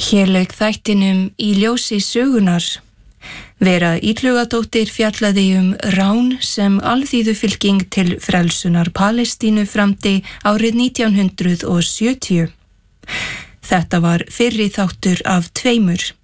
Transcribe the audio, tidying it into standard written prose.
Hér lauk þættinum Í ljósi sögunar. Vera Illugadóttir fjallaði rán sem alþýðufylking til frelsunar Palestínu framdi árið 1970. Þetta var fyrri þáttur af 2.